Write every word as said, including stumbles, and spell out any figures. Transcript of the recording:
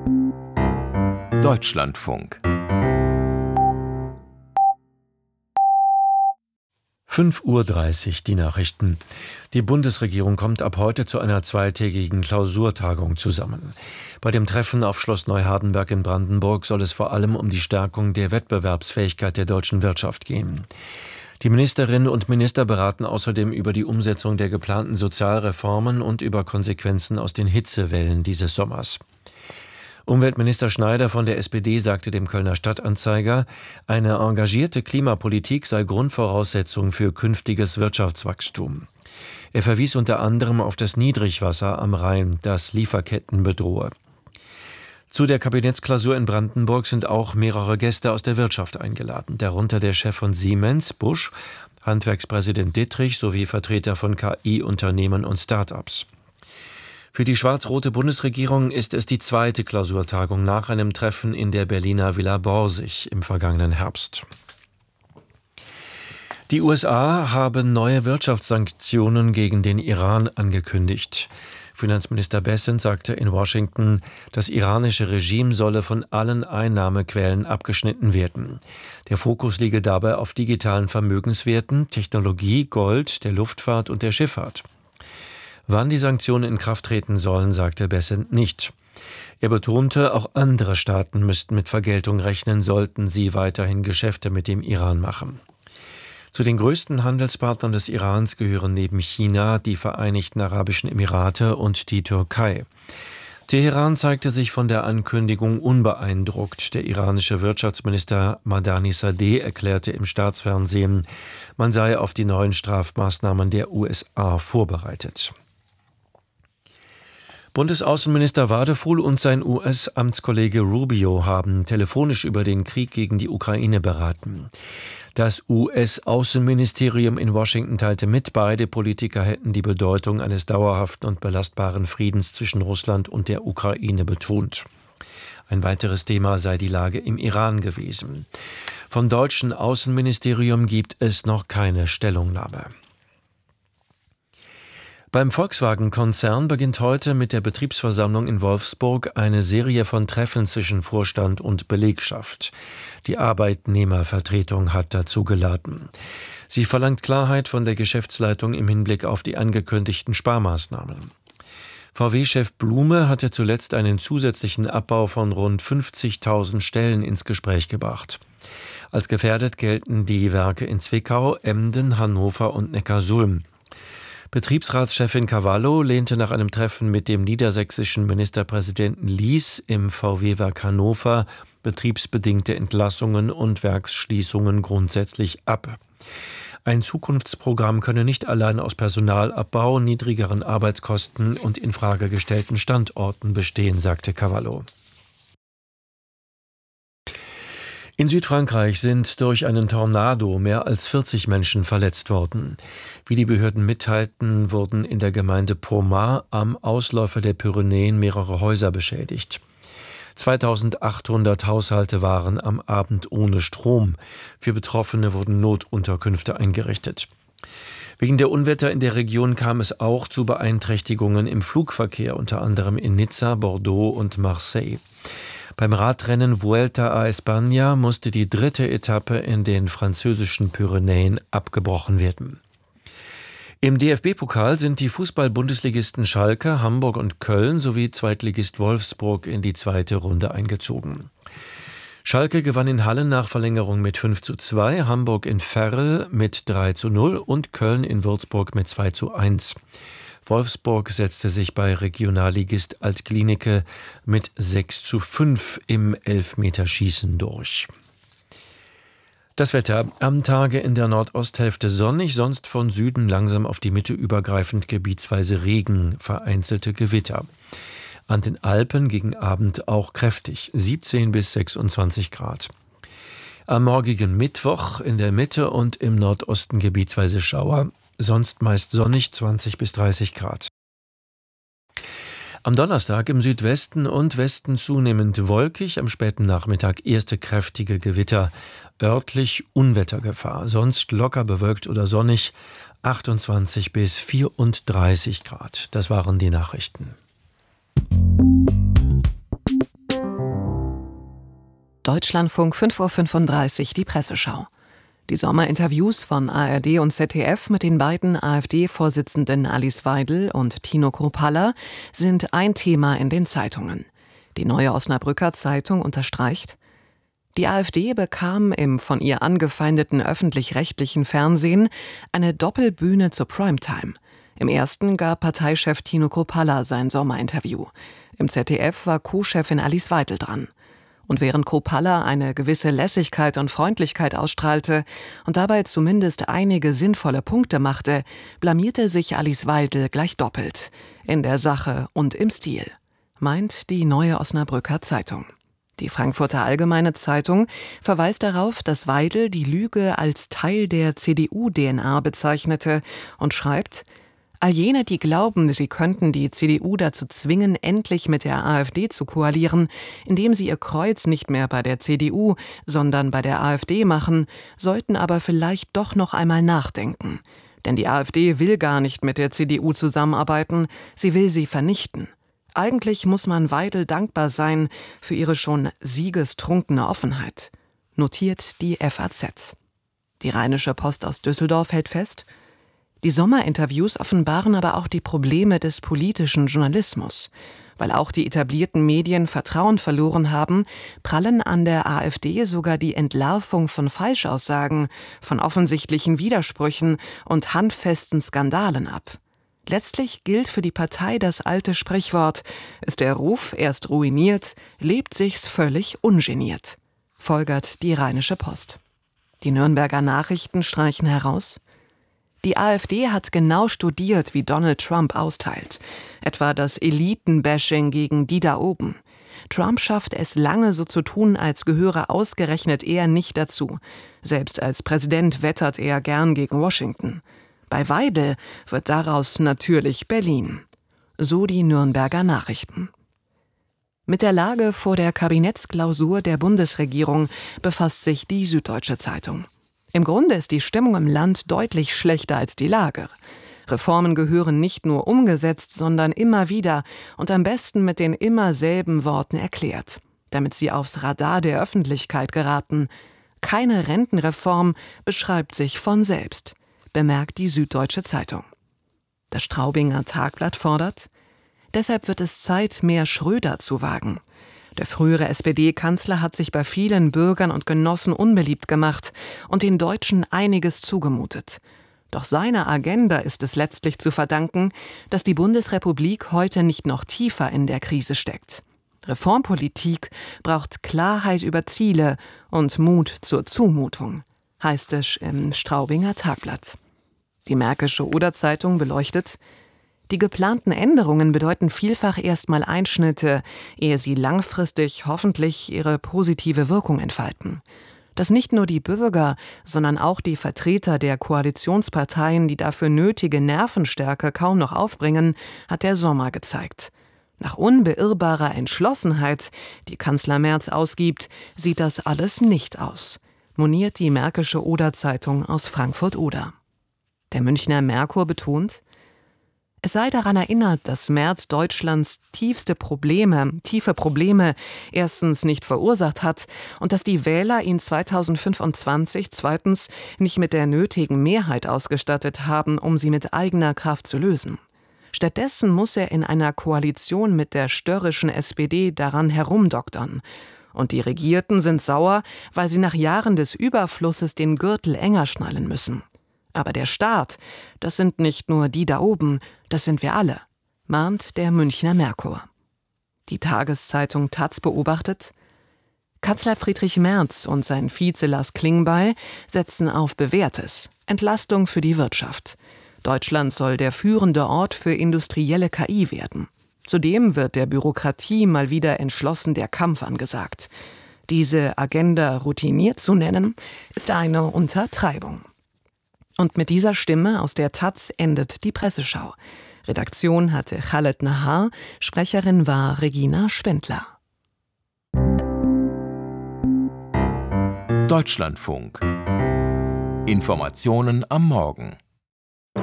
Deutschlandfunk. fünf Uhr dreißig, die Nachrichten. Die Bundesregierung kommt ab heute zu einer zweitägigen Klausurtagung zusammen. Bei dem Treffen auf Schloss Neuhardenberg in Brandenburg soll es vor allem um die Stärkung der Wettbewerbsfähigkeit der deutschen Wirtschaft gehen. Die Ministerinnen und Minister beraten außerdem über die Umsetzung der geplanten Sozialreformen und über Konsequenzen aus den Hitzewellen dieses Sommers. Umweltminister Schneider von der S P D sagte dem Kölner Stadtanzeiger, eine engagierte Klimapolitik sei Grundvoraussetzung für künftiges Wirtschaftswachstum. Er verwies unter anderem auf das Niedrigwasser am Rhein, das Lieferketten bedrohe. Zu der Kabinettsklausur in Brandenburg sind auch mehrere Gäste aus der Wirtschaft eingeladen, darunter der Chef von Siemens, Busch, Handwerkspräsident Dittrich sowie Vertreter von K I-Unternehmen und Start-ups. Für die schwarz-rote Bundesregierung ist es die zweite Klausurtagung nach einem Treffen in der Berliner Villa Borsig im vergangenen Herbst. Die U S A haben neue Wirtschaftssanktionen gegen den Iran angekündigt. Finanzminister Bessent sagte in Washington, das iranische Regime solle von allen Einnahmequellen abgeschnitten werden. Der Fokus liege dabei auf digitalen Vermögenswerten, Technologie, Gold, der Luftfahrt und der Schifffahrt. Wann die Sanktionen in Kraft treten sollen, sagte Bessent nicht. Er betonte, auch andere Staaten müssten mit Vergeltung rechnen, sollten sie weiterhin Geschäfte mit dem Iran machen. Zu den größten Handelspartnern des Irans gehören neben China die Vereinigten Arabischen Emirate und die Türkei. Teheran zeigte sich von der Ankündigung unbeeindruckt. Der iranische Wirtschaftsminister Madani Sadeh erklärte im Staatsfernsehen, man sei auf die neuen Strafmaßnahmen der U S A vorbereitet. Bundesaußenminister Wadefuhl und sein U S-Amtskollege Rubio haben telefonisch über den Krieg gegen die Ukraine beraten. Das U S-Außenministerium in Washington teilte mit, beide Politiker hätten die Bedeutung eines dauerhaften und belastbaren Friedens zwischen Russland und der Ukraine betont. Ein weiteres Thema sei die Lage im Iran gewesen. Vom deutschen Außenministerium gibt es noch keine Stellungnahme. Beim Volkswagen-Konzern beginnt heute mit der Betriebsversammlung in Wolfsburg eine Serie von Treffen zwischen Vorstand und Belegschaft. Die Arbeitnehmervertretung hat dazu geladen. Sie verlangt Klarheit von der Geschäftsleitung im Hinblick auf die angekündigten Sparmaßnahmen. V W-Chef Blume hatte zuletzt einen zusätzlichen Abbau von rund fünfzigtausend Stellen ins Gespräch gebracht. Als gefährdet gelten die Werke in Zwickau, Emden, Hannover und Neckarsulm. Betriebsratschefin Cavallo lehnte nach einem Treffen mit dem niedersächsischen Ministerpräsidenten Lies im V W-Werk Hannover betriebsbedingte Entlassungen und Werksschließungen grundsätzlich ab. Ein Zukunftsprogramm könne nicht allein aus Personalabbau, niedrigeren Arbeitskosten und in Frage gestellten Standorten bestehen, sagte Cavallo. In Südfrankreich sind durch einen Tornado mehr als vierzig Menschen verletzt worden. Wie die Behörden mitteilten, wurden in der Gemeinde Pommard am Ausläufer der Pyrenäen mehrere Häuser beschädigt. zweitausendachthundert Haushalte waren am Abend ohne Strom. Für Betroffene wurden Notunterkünfte eingerichtet. Wegen der Unwetter in der Region kam es auch zu Beeinträchtigungen im Flugverkehr, unter anderem in Nizza, Bordeaux und Marseille. Beim Radrennen Vuelta a España musste die dritte Etappe in den französischen Pyrenäen abgebrochen werden. Im D F B-Pokal sind die Fußball-Bundesligisten Schalke, Hamburg und Köln sowie Zweitligist Wolfsburg in die zweite Runde eingezogen. Schalke gewann in Halle nach Verlängerung mit fünf zu zwei, Hamburg in Verl mit drei zu null und Köln in Würzburg mit zwei zu eins. Wolfsburg setzte sich bei Regionalligist Altklinike mit sechs zu fünf im Elfmeterschießen durch. Das Wetter: Am Tage in der Nordosthälfte sonnig, sonst von Süden langsam auf die Mitte übergreifend gebietsweise Regen, vereinzelte Gewitter. An den Alpen gegen Abend auch kräftig, siebzehn bis sechsundzwanzig Grad. Am morgigen Mittwoch in der Mitte und im Nordosten gebietsweise Schauer, sonst meist sonnig, zwanzig bis dreißig Grad. Am Donnerstag im Südwesten und Westen zunehmend wolkig, am späten Nachmittag erste kräftige Gewitter, örtlich Unwettergefahr, sonst locker bewölkt oder sonnig, achtundzwanzig bis vierunddreißig Grad. Das waren die Nachrichten. Deutschlandfunk fünf Uhr fünfunddreißig, die Presseschau. Die Sommerinterviews von A R D und Z D F mit den beiden AfD-Vorsitzenden Alice Weidel und Tino Kruppalla sind ein Thema in den Zeitungen. Die Neue Osnabrücker Zeitung unterstreicht: Die AfD bekam im von ihr angefeindeten öffentlich-rechtlichen Fernsehen eine Doppelbühne zur Primetime. Im ersten gab Parteichef Tino Kruppalla sein Sommerinterview. Im Z D F war Co-Chefin Alice Weidel dran. Und während Kruppalla eine gewisse Lässigkeit und Freundlichkeit ausstrahlte und dabei zumindest einige sinnvolle Punkte machte, blamierte sich Alice Weidel gleich doppelt. In der Sache und im Stil, meint die Neue Osnabrücker Zeitung. Die Frankfurter Allgemeine Zeitung verweist darauf, dass Weidel die Lüge als Teil der C D U-D N A bezeichnete und schreibt: All jene, die glauben, sie könnten die C D U dazu zwingen, endlich mit der AfD zu koalieren, indem sie ihr Kreuz nicht mehr bei der C D U, sondern bei der AfD machen, sollten aber vielleicht doch noch einmal nachdenken. Denn die AfD will gar nicht mit der C D U zusammenarbeiten, sie will sie vernichten. Eigentlich muss man Weidel dankbar sein für ihre schon siegestrunkene Offenheit, notiert die F A Z. Die Rheinische Post aus Düsseldorf hält fest: Die Sommerinterviews offenbaren aber auch die Probleme des politischen Journalismus. Weil auch die etablierten Medien Vertrauen verloren haben, prallen an der AfD sogar die Entlarvung von Falschaussagen, von offensichtlichen Widersprüchen und handfesten Skandalen ab. Letztlich gilt für die Partei das alte Sprichwort: Ist der Ruf erst ruiniert, lebt sich's völlig ungeniert, folgert die Rheinische Post. Die Nürnberger Nachrichten streichen heraus: Die AfD hat genau studiert, wie Donald Trump austeilt. Etwa das Elitenbashing gegen die da oben. Trump schafft es lange so zu tun, als gehöre ausgerechnet er nicht dazu. Selbst als Präsident wettert er gern gegen Washington. Bei Weidel wird daraus natürlich Berlin. So die Nürnberger Nachrichten. Mit der Lage vor der Kabinettsklausur der Bundesregierung befasst sich die Süddeutsche Zeitung. Im Grunde ist die Stimmung im Land deutlich schlechter als die Lage. Reformen gehören nicht nur umgesetzt, sondern immer wieder und am besten mit den immer selben Worten erklärt, damit sie aufs Radar der Öffentlichkeit geraten. Keine Rentenreform beschreibt sich von selbst, bemerkt die Süddeutsche Zeitung. Das Straubinger Tagblatt fordert: Deshalb wird es Zeit, mehr Schröder zu wagen. Der frühere S P D-Kanzler hat sich bei vielen Bürgern und Genossen unbeliebt gemacht und den Deutschen einiges zugemutet. Doch seiner Agenda ist es letztlich zu verdanken, dass die Bundesrepublik heute nicht noch tiefer in der Krise steckt. Reformpolitik braucht Klarheit über Ziele und Mut zur Zumutung, heißt es im Straubinger Tagblatt. Die Märkische Oder-Zeitung beleuchtet: Die geplanten Änderungen bedeuten vielfach erstmal Einschnitte, ehe sie langfristig hoffentlich ihre positive Wirkung entfalten. Dass nicht nur die Bürger, sondern auch die Vertreter der Koalitionsparteien die dafür nötige Nervenstärke kaum noch aufbringen, hat der Sommer gezeigt. Nach unbeirrbarer Entschlossenheit, die Kanzler Merz ausgibt, sieht das alles nicht aus, moniert die Märkische Oder-Zeitung aus Frankfurt-Oder. Der Münchner Merkur betont: Es sei daran erinnert, dass Merz Deutschlands tiefste Probleme, tiefe Probleme erstens nicht verursacht hat und dass die Wähler ihn zweitausendfünfundzwanzig zweitens nicht mit der nötigen Mehrheit ausgestattet haben, um sie mit eigener Kraft zu lösen. Stattdessen muss er in einer Koalition mit der störrischen S P D daran herumdoktern. Und die Regierten sind sauer, weil sie nach Jahren des Überflusses den Gürtel enger schnallen müssen. Aber der Staat, das sind nicht nur die da oben, das sind wir alle, mahnt der Münchner Merkur. Die Tageszeitung Taz beobachtet: Kanzler Friedrich Merz und sein Vize Lars Klingbeil setzen auf Bewährtes, Entlastung für die Wirtschaft. Deutschland soll der führende Ort für industrielle K I werden. Zudem wird der Bürokratie mal wieder entschlossen der Kampf angesagt. Diese Agenda routiniert zu nennen, ist eine Untertreibung. Und mit dieser Stimme aus der Taz endet die Presseschau. Redaktion hatte Khaled Nahar, Sprecherin war Regina Spendler. Deutschlandfunk. Informationen am Morgen.